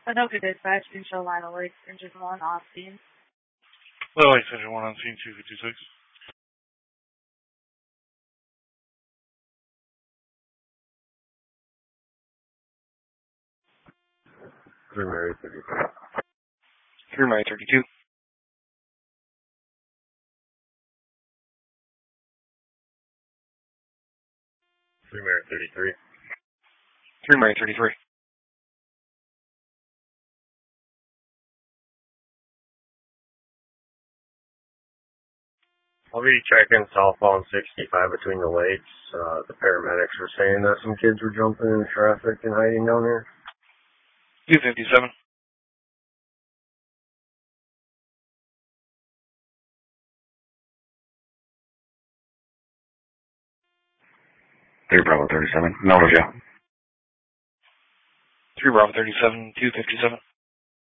Anoka Dispatch, Control Line Alerts, Engine 1 on scene. Well, Engine 1 on scene, 256. Three Mary 32. 3 Mary 32. 3 Mary 33. 3 Mary 33. I'll be checking southbound 65 between the lakes. The paramedics were saying that some kids were jumping in traffic and hiding down there. 257. Three Bravo 37. Melville. 3 Bravo 37, 257.